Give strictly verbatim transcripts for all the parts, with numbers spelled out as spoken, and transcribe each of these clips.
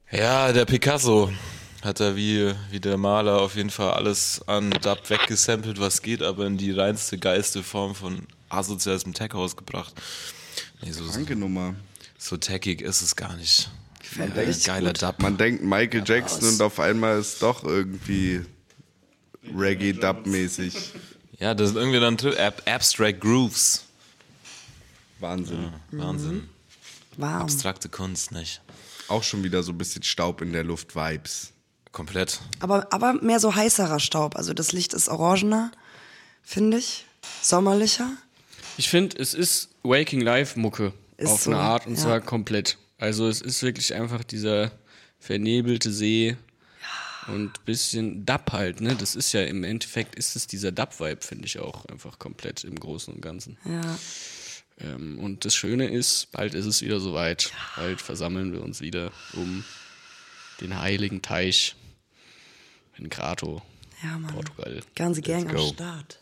Ja, der Picasso hat da wie, wie der Maler auf jeden Fall alles an Dub weggesampelt, was geht, aber in die reinste, geilste Form von asozialem Tech rausgebracht. Nee, so, Danke Nummer. So techig ist es gar nicht. Man Geiler, denkt, geiler Dub. Man denkt Michael Ja, Jackson was? und auf einmal ist doch irgendwie Reggae-Dub-mäßig. Ja, das sind irgendwie dann Ab- Abstract Grooves. Wahnsinn. Ja, Wahnsinn. Warm. Abstrakte Kunst, nicht? Auch schon wieder so ein bisschen Staub in der Luft, Vibes. Komplett. Aber, aber mehr so heißerer Staub. Also das Licht ist orangener, finde ich. Sommerlicher. Ich finde, es ist Waking Life Mucke Ist auf so, eine Art und ja. zwar komplett. Also es ist wirklich einfach dieser vernebelte See und bisschen Dub halt, ne? Das ist ja im Endeffekt ist es dieser Dub-Vibe, finde ich auch einfach komplett im Großen und Ganzen. Ja. Ähm, und das Schöne ist, bald ist es wieder soweit. Bald versammeln wir uns wieder um den heiligen Teich in Grato, Ja, Mann. Portugal. Ganze Gang am go. Start.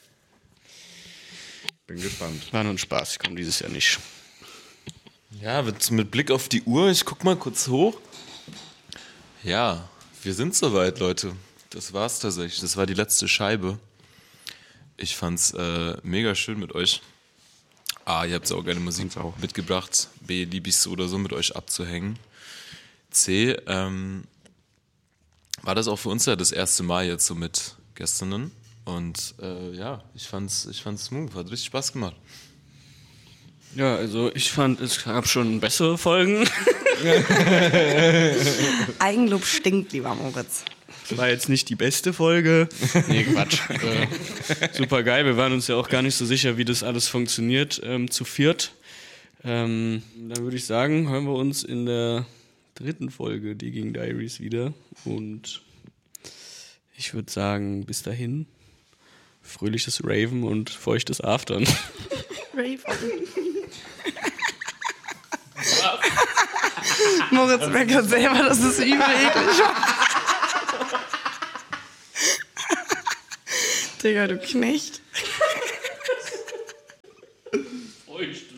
Bin gespannt. War nur ein Spaß, ich komme dieses Jahr nicht. Ja, mit, mit Blick auf die Uhr, ich guck mal kurz hoch. Ja, wir sind soweit, Leute. Das war's tatsächlich. Das war die letzte Scheibe. Ich fand's äh, mega schön mit euch. A, ihr habt so auch geile Musik auch mitgebracht. B, lieb ich's so oder so mit euch abzuhängen. C, ähm, war das auch für uns ja das erste Mal jetzt so mit Gästinnen. Und äh, ja, ich fand's, ich fand's smooth, hat richtig Spaß gemacht. Ja, also ich fand, es gab schon bessere Folgen. Eigenlob stinkt, lieber Moritz. War jetzt nicht die beste Folge. Nee, Quatsch. äh, super geil. Wir waren uns ja auch gar nicht so sicher, wie das alles funktioniert, ähm, zu viert. Ähm, dann würde ich sagen, hören wir uns in der dritten Folge Digging Diaries wieder. Und ich würde sagen, bis dahin, fröhliches Raven und feuchtes Aftern. Raven. Moritz merkt selber, dass es übel eklig war. Digga, du Knecht. Feucht.